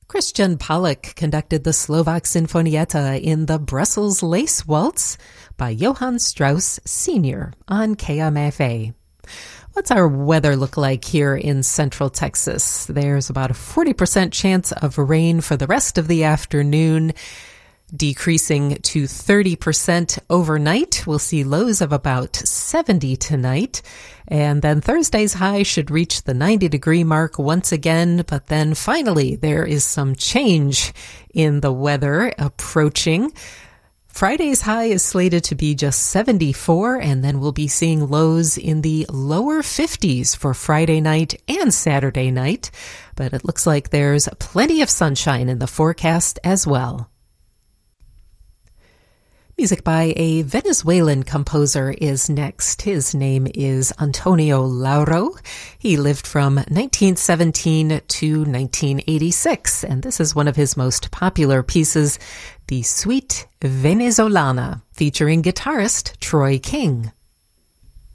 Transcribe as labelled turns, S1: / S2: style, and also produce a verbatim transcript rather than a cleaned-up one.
S1: Christian Pollock conducted the Slovak Sinfonietta in the Brussels Lace Waltz by Johann Strauss Senior on K M F A. What's our weather look like here in Central Texas? There's about a forty percent chance of rain for the rest of the afternoon, decreasing to thirty percent overnight. We'll see lows of about seventy tonight. And then Thursday's high should reach the ninety degree mark once again. But then finally, there is some change in the weather approaching. Friday's high is slated to be just seventy-four, and then we'll be seeing lows in the lower fifties for Friday night and Saturday night. But it looks like there's plenty of sunshine in the forecast as well. Music by a Venezuelan composer is next. His name is Antonio Lauro. He lived from nineteen seventeen to nineteen eighty-six, and this is one of his most popular pieces, the Suite Venezolana, featuring guitarist Troy King.